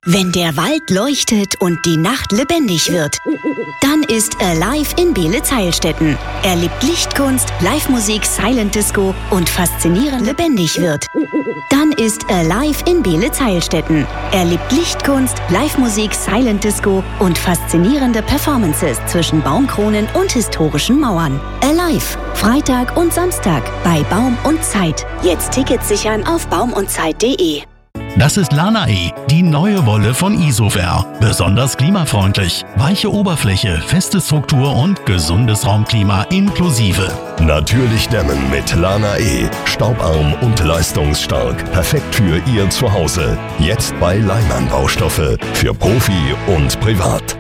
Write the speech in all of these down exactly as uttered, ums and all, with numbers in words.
Wenn der Wald leuchtet und die Nacht lebendig wird, dann ist Alive in Beelitz-Heilstätten. Erlebt Lichtkunst, Live-Musik, Silent Disco und faszinierend lebendig wird. Dann ist Alive in Beelitz-Heilstätten. Erlebt Lichtkunst, Live-Musik, Silent Disco und faszinierende Performances zwischen Baumkronen und historischen Mauern. Alive, Freitag und Samstag bei Baum und Zeit. Jetzt Tickets sichern auf baum und zeit punkt de. Das ist Lanae, die neue Wolle von Isover. Besonders klimafreundlich. Weiche Oberfläche, feste Struktur und gesundes Raumklima inklusive. Natürlich dämmen mit Lanae. Staubarm und leistungsstark. Perfekt für Ihr Zuhause. Jetzt bei Leimann Baustoffe. Für Profi und Privat.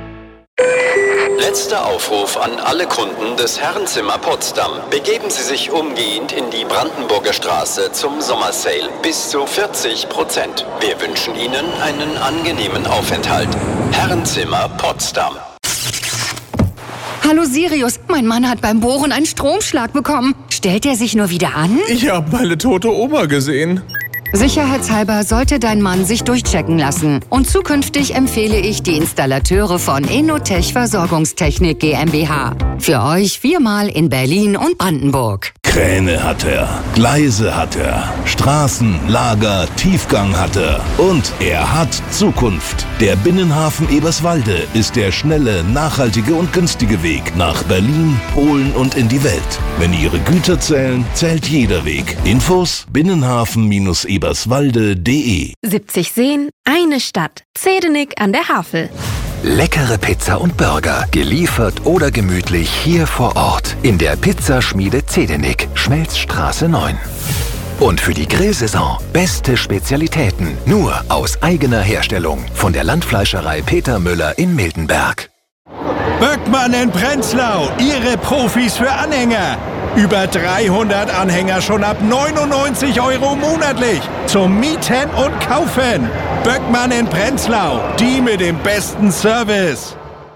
Letzter Aufruf an alle Kunden des Herrenzimmer Potsdam. Begeben Sie sich umgehend in die Brandenburger Straße zum Sommersale. Bis zu vierzig Prozent. Wir wünschen Ihnen einen angenehmen Aufenthalt. Herrenzimmer Potsdam. Hallo Sirius, mein Mann hat beim Bohren einen Stromschlag bekommen. Stellt er sich nur wieder an? Ich habe meine tote Oma gesehen. Sicherheitshalber sollte dein Mann sich durchchecken lassen. Und zukünftig empfehle ich die Installateure von Enotech Versorgungstechnik GmbH. Für euch viermal in Berlin und Brandenburg. Kräne hat er, Gleise hat er, Straßen, Lager, Tiefgang hat er. Und er hat Zukunft. Der Binnenhafen Eberswalde ist der schnelle, nachhaltige und günstige Weg nach Berlin, Polen und in die Welt. Wenn Ihre Güter zählen, zählt jeder Weg. Infos binnenhafen Bindestrich eberswalde punkt de. siebzig Seen, eine Stadt. Zedenik an der Havel. Leckere Pizza und Burger, geliefert oder gemütlich hier vor Ort in der Pizzaschmiede Zedenik, Schmelzstraße neun. Und für die Grillsaison beste Spezialitäten, nur aus eigener Herstellung von der Landfleischerei Peter Müller in Miltenberg. Böckmann in Prenzlau, Ihre Profis für Anhänger. Über dreihundert Anhänger schon ab neunundneunzig Euro monatlich. Zum Mieten und Kaufen. Böckmann in Prenzlau, die mit dem besten Service.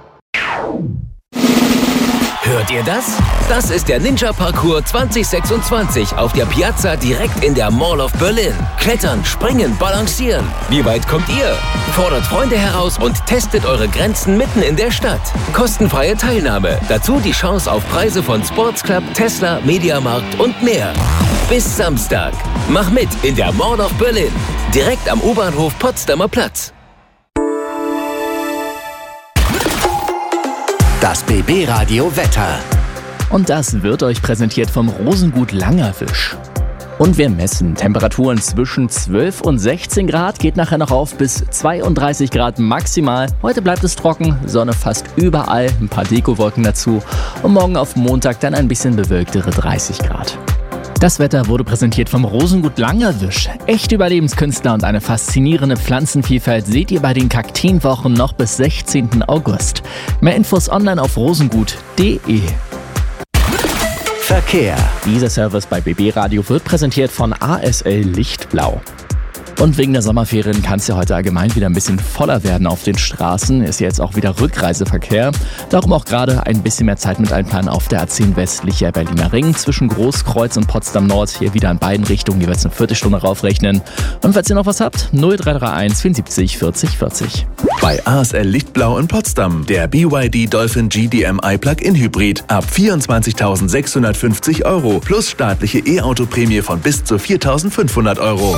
Hört ihr das? Das ist der Ninja Parcours zwanzig sechsundzwanzig auf der Piazza direkt in der Mall of Berlin. Klettern, springen, balancieren. Wie weit kommt ihr? Fordert Freunde heraus und testet eure Grenzen mitten in der Stadt. Kostenfreie Teilnahme. Dazu die Chance auf Preise von Sports Club, Tesla, Mediamarkt und mehr. Bis Samstag. Mach mit in der Mall of Berlin. Direkt am U-Bahnhof Potsdamer Platz. Das B B-Radio Wetter. Und das wird euch präsentiert vom Rosengut Langerwisch. Und wir messen Temperaturen zwischen zwölf und sechzehn Grad, geht nachher noch auf bis zweiunddreißig Grad maximal. Heute bleibt es trocken, Sonne fast überall, ein paar Dekowolken dazu. Und morgen auf Montag dann ein bisschen bewölktere dreißig Grad. Das Wetter wurde präsentiert vom Rosengut Langerwisch. Echte Überlebenskünstler und eine faszinierende Pflanzenvielfalt seht ihr bei den Kakteenwochen noch bis sechzehnten August. Mehr Infos online auf rosengut punkt de. Verkehr. Dieser Service bei B B Radio wird präsentiert von A S L Lichtblau. Und wegen der Sommerferien kann es ja heute allgemein wieder ein bisschen voller werden auf den Straßen. Ist ja jetzt auch wieder Rückreiseverkehr. Darum auch gerade ein bisschen mehr Zeit mit einplanen auf der A zehn westlicher Berliner Ring zwischen Großkreuz und Potsdam Nord. Hier wieder in beiden Richtungen jeweils eine Viertelstunde raufrechnen. Und falls ihr noch was habt, null drei drei eins vierundsiebzig vierzig vierzig. Bei A S L Lichtblau in Potsdam der B Y D Dolphin G D M I Plug-in Hybrid ab vierundzwanzigtausendsechshundertfünfzig Euro plus staatliche E-Auto-Prämie von bis zu viertausendfünfhundert Euro.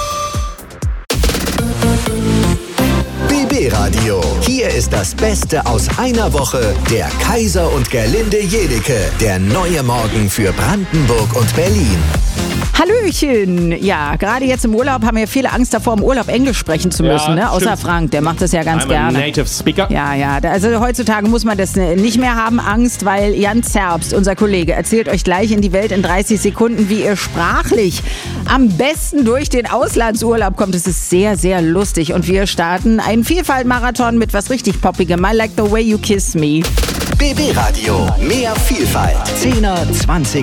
B B-Radio. Hier ist das Beste aus einer Woche. Der Kaiser und Gerlinde Jedecke. Der neue Morgen für Brandenburg und Berlin. Hallöchen! Ja, gerade jetzt im Urlaub haben wir viele Angst davor, im Urlaub Englisch sprechen zu müssen, ja, ne? Außer stimmt. Frank, der macht das ja ganz I'm gerne. A native speaker. Ja, ja, also heutzutage muss man das nicht mehr haben, Angst, weil Jan Zerbst, unser Kollege, erzählt euch gleich in die Welt in dreißig Sekunden, wie ihr sprachlich am besten durch den Auslandsurlaub kommt. Es ist sehr, sehr lustig und wir starten einen Vielfalt-Marathon mit was richtig Poppigem. I like the way you kiss me. B B-Radio. Mehr Vielfalt. zehner, zwanziger